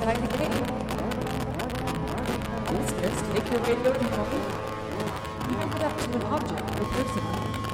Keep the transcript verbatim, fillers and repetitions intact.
inside the cave. Listeners, take your radio remote. Even put up to an object or person